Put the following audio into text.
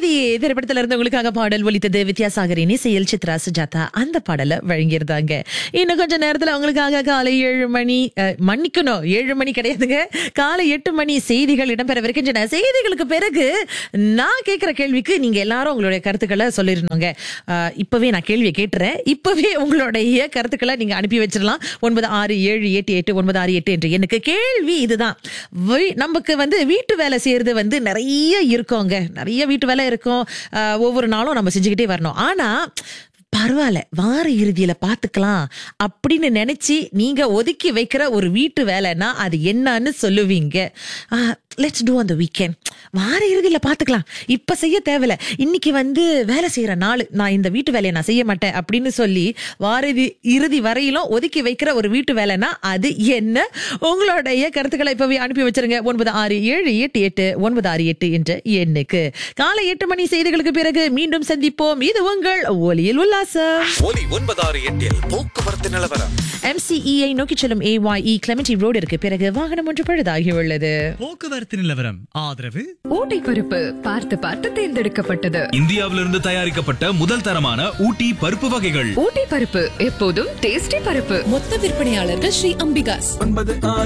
நீதி திரைப்படத்துல இருந்து உங்களுக்காக பாடல் ஒலித்தது. வித்யாசாகரின் இசையில் சித்ரா சுஜாதா அந்த பாடலை வழங்கியிருந்தாங்க. இன்னும் கொஞ்ச நேரத்துல உங்களுக்காக காலை 7 மணி மன்னிக்கணும் 7 மணி கிடையாதுங்க, காலை 8 மணி செய்திகள் இடம்பெறவிருக்கின்றன. செய்திகளுக்கு பிறகு நான் கேட்கிற கேள்விக்கு நீங்க எல்லாரும் உங்களுடைய கருத்துக்களை சொல்லிருந்தோங்க. இப்பவே நான் கேள்வியை கேட்டுறேன். இப்பவே உங்களுடைய கருத்துக்களை நீங்க அனுப்பி வச்சிடலாம். 96788968 என்ற எனக்கு கேள்வி இதுதான். நமக்கு வீட்டு வேலை செய்யறது நிறைய இருக்கோங்க, நிறைய வீட்டு வேலை இருக்கும். ஒவ்வொரு நாளும் நம்ம செஞ்சுக்கிட்டே வரணும். ஆனா பரவாயில்ல, வார இறுதியில பாத்துக்கலாம் அப்படின்னு நினைச்சு நீங்க ஒதுக்கி வைக்கிற ஒரு வீட்டு வேலைன்னா அது என்னன்னு சொல்லுவீங்க? Let's do on the weekend. வார இறுதியில பாத்துக்கலாம், இப்ப செய்ய தேவையில்ல, இன்னைக்கு வேலை செய்யற நாள், நான் இந்த வீட்டு வேலையை நான் செய்ய மாட்டேன் அப்படின்னு சொல்லி வார இறுதி வரையிலும் ஒதுக்கி வைக்கிற ஒரு வீட்டு வேலைன்னா அது என்ன? உங்களுடைய கருத்துக்களை இப்பவே அனுப்பி வச்சிருங்க. 96788968 என்ற எண்ணுக்கு. காலை 8 மணி செய்திகளுக்கு பிறகு மீண்டும் சந்திப்போம். இது உங்கள் ஒலியில் உல்லாசம். ஒலி 96.8 போக்குவரத்து நிலவரம். MCEஐ நோக்கி செல்லும் AYE கிளெமென்டி ரோடிற்கு பிறகு வாகனம் ஒன்று பழுதாகியுள்ளது. போக்குவரத்து நிலவரம் ஆதரவு ஊட்டி பருப்பு பார்த்து பார்த்து தேர்ந்தெடுக்கப்பட்டது. இந்தியாவிலிருந்து தயாரிக்கப்பட்ட முதல் தரமான ஊட்டி பருப்பு வகைகள். ஊட்டி பருப்பு எப்போதும் டேஸ்டி பருப்பு. மொத்த விற்பனையாளர்கள் ஸ்ரீ அம்பிகாஸ்.